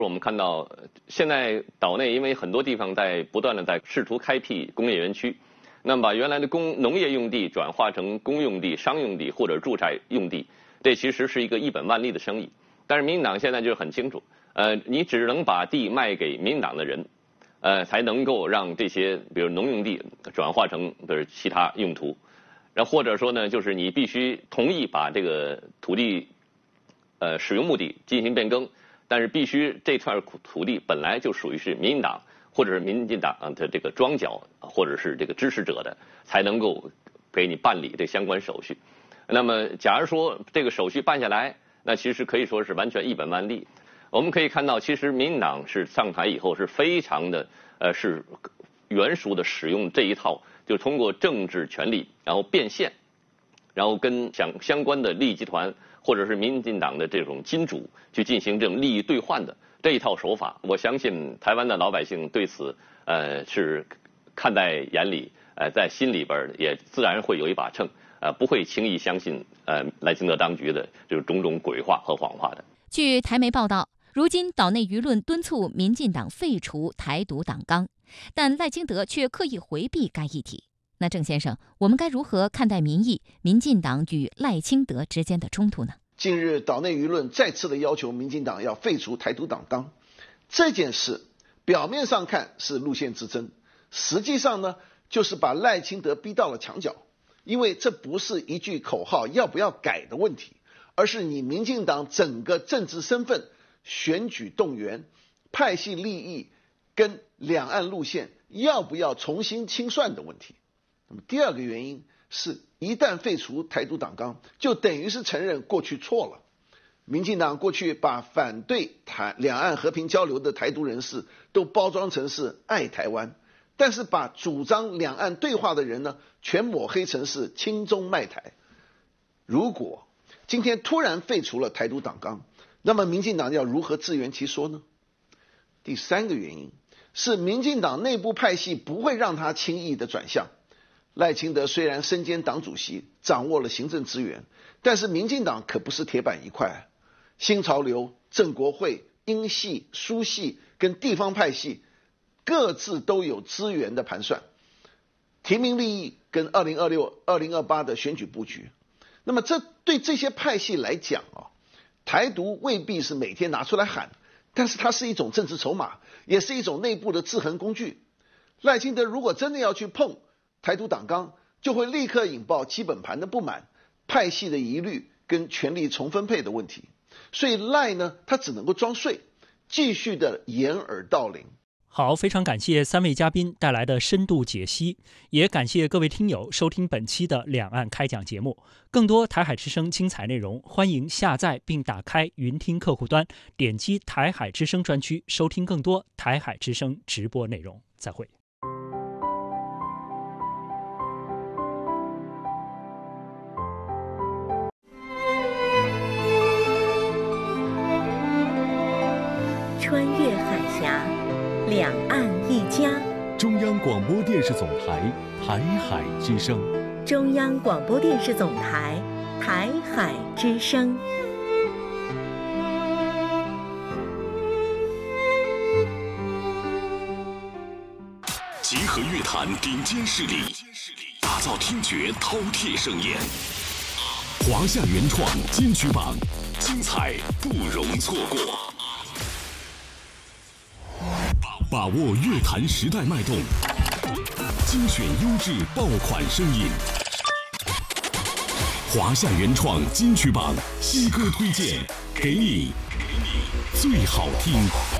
我们看到现在岛内因为很多地方不断的在试图开辟工业园区，那么把原来的农业用地转化成公用地、商用地或者住宅用地，这其实是一个一本万利的生意。但是民进党现在就是很清楚，你只能把地卖给民进党的人，才能够让这些比如农用地转化成其他用途，然后或者说呢，就是你必须同意把这个土地使用目的进行变更。但是必须这块土地本来就属于是民进党或者是民进党的这个庄脚或者是这个支持者的，才能够给你办理这相关手续。那么假如说这个手续办下来，那其实可以说是完全一本万利。我们可以看到，其实民进党是上台以后是非常的是圆熟的使用这一套，就通过政治权力然后变现，然后跟相关的利益集团或者是民进党的这种金主去进行这种利益兑换的这一套手法，我相信台湾的老百姓对此是看在眼里，在心里边也自然会有一把秤，不会轻易相信赖清德当局的这种种种鬼话和谎话的。 据台媒报道，如今岛内舆论敦促民进党废除台独党纲，但赖清德却刻意回避该议题。那郑先生，我们该如何看待民进党与赖清德之间的冲突呢？ 近日岛内舆论再次的要求民进党要废除台独党纲，这件事表面上看是路线之争，实际上呢就是把赖清德逼到了墙角。因为这不是一句口号要不要改的问题，而是你民进党整个政治身份、选举动员、派系利益跟两岸路线要不要重新清算的问题。那么第二个原因是，一旦废除台独党纲，就等于是承认过去错了。民进党过去把反对两岸和平交流的台独人士都包装成是爱台湾，但是把主张两岸对话的人呢，全抹黑成是亲中卖台。如果今天突然废除了台独党纲，那么民进党要如何自圆其说呢？第三个原因是，民进党内部派系不会让他轻易的转向。赖清德虽然身兼党主席，掌握了行政资源，但是民进党可不是铁板一块。新潮流、正国会、英系、苏系跟地方派系各自都有资源的盘算，提名利益跟2026、2028的选举布局。那么这对这些派系来讲台独未必是每天拿出来喊，但是它是一种政治筹码，也是一种内部的制衡工具。赖清德如果真的要去碰台独党纲，就会立刻引爆基本盘的不满、派系的疑虑跟权力重分配的问题。所以赖呢，他只能够装睡，继续的掩耳盗铃。 好，非常感谢三位嘉宾带来的深度解析，也感谢各位听友收听本期的两岸开讲节目。更多台海之声精彩内容，欢迎下载并打开云听客户端，点击台海之声专区，收听更多台海之声直播内容。再会。 穿越海峡，两岸一家。 中央广播电视总台台海之声。 中央广播电视总台台海之声。 集合乐坛顶尖势力，打造听觉饕餮盛宴。华夏原创金曲榜，精彩不容错过。把握乐坛时代脉动，精选优质爆款声音。华夏原创金曲榜，新歌推荐，给你最好听。